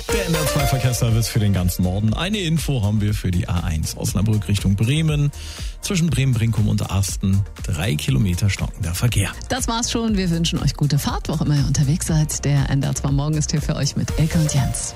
Der NDR2-Verkehrsservice für den ganzen Norden. Eine Info haben wir für die A1 Osnabrück Richtung Bremen. Zwischen Bremen, Brinkum und Asten 3 Kilometer stockender Verkehr. Das war's schon. Wir wünschen euch gute Fahrt, wo auch immer ihr unterwegs seid. Der NDR2 Morgen ist hier für euch mit Elke und Jens.